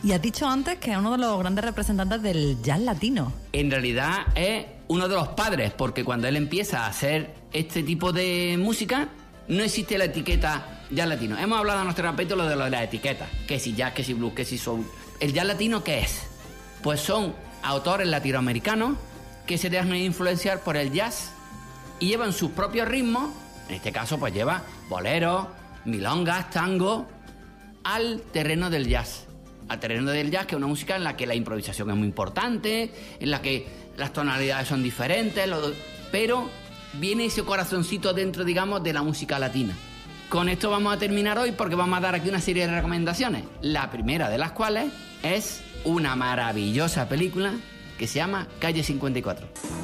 Y has dicho antes que es uno de los grandes representantes del jazz latino. En realidad es uno de los padres, porque cuando él empieza a hacer este tipo de música, no existe la etiqueta jazz latino. Hemos hablado en nuestro capítulo de lo de las etiquetas, que si jazz, que si blues, que si soul. ¿El jazz latino qué es? Pues son autores latinoamericanos que se dejan influenciar por el jazz y llevan sus propios ritmos. En este caso pues lleva boleros, milongas, tango, al terreno del jazz. Al terreno del jazz, que es una música en la que la improvisación es muy importante, en la que las tonalidades son diferentes, pero viene ese corazoncito dentro, digamos, de la música latina. Con esto vamos a terminar hoy porque vamos a dar aquí una serie de recomendaciones. La primera de las cuales es una maravillosa película que se llama Calle 54.